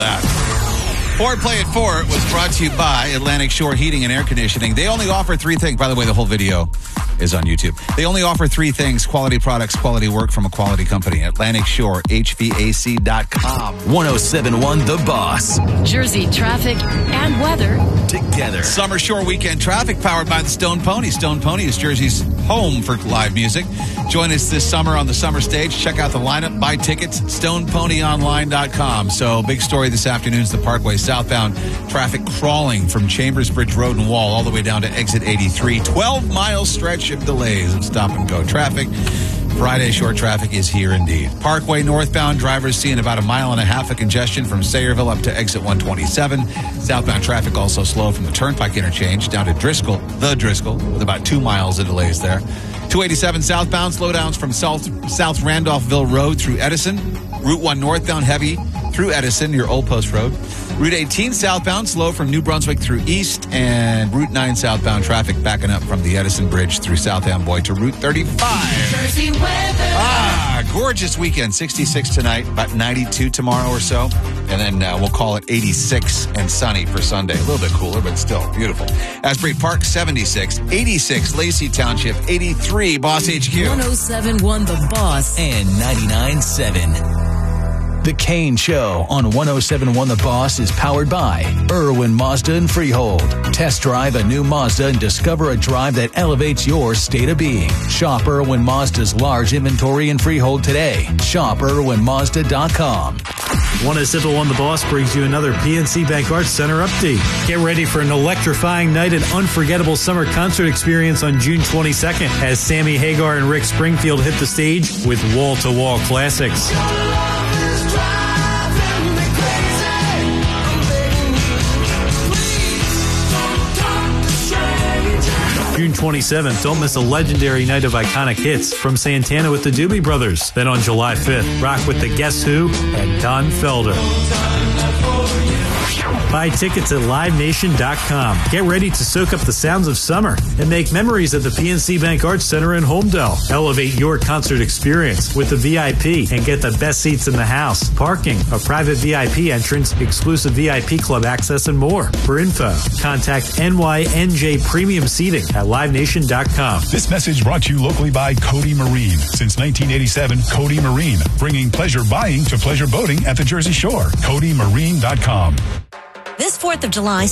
Ford Play It Forward was brought to you by Atlantic Shore Heating and Air Conditioning. They only offer three things. By the way, the whole video is on YouTube. They only offer three things: quality products, quality work from a quality company. Atlantic Shore, HVAC.com. 107.1 The Boss. Jersey traffic and weather together. Summer Shore weekend traffic powered by the Stone Pony. Stone Pony is Jersey's home for live music. Join us this summer on the summer stage. Check out the lineup. Buy tickets. StonePonyOnline.com. So, big story this afternoon is the Parkway southbound traffic crawling from Chambersbridge Road and Wall all the way down to exit 83. 12-mile stretch of delays of stop-and-go traffic. Friday short traffic is here indeed. Parkway northbound drivers seeing about a mile and a half of congestion from Sayreville up to exit 127. Southbound traffic also slow from the Turnpike interchange down to Driscoll, with about 2 miles of delays there. 287 southbound slowdowns from South Randolphville Road through Edison. Route 1 northbound heavy through Edison near Old Post Road. Route 18 southbound slow from New Brunswick through East, and Route 9 southbound traffic backing up from the Edison Bridge through South Amboy to Route 35. Jersey weather. Gorgeous weekend. 66 tonight, about 92 tomorrow or so, and then we'll call it 86 and sunny for Sunday. A little bit cooler, but still beautiful. Asbury Park 76, 86 Lacey Township, 83 Boss HQ. 107.1 The Boss And 99.7. The Kane Show on 107.1 The Boss is powered by Irwin Mazda and Freehold. Test drive a new Mazda and discover a drive that elevates your state of being. Shop Irwin Mazda's large inventory in Freehold today. Shop IrwinMazda.com. 107.1 The Boss brings you another PNC Bank Arts Center update. Get ready for an electrifying night and unforgettable summer concert experience on June 22nd as Sammy Hagar and Rick Springfield hit the stage with wall-to-wall classics. June 27th, don't miss a legendary night of iconic hits from Santana with the Doobie Brothers. Then on July 5th, rock with the Guess Who and Don Felder. Buy tickets at LiveNation.com. Get ready to soak up the sounds of summer and make memories at the PNC Bank Arts Center in Holmdel. Elevate your concert experience with the VIP and get the best seats in the house, parking, a private VIP entrance, exclusive VIP club access, and more. For info, contact NYNJ Premium Seating at LiveNation.com. This message brought to you locally by Cody Marine. Since 1987, Cody Marine, bringing pleasure buying to pleasure boating at the Jersey Shore. CodyMarine.com. This 4th of July,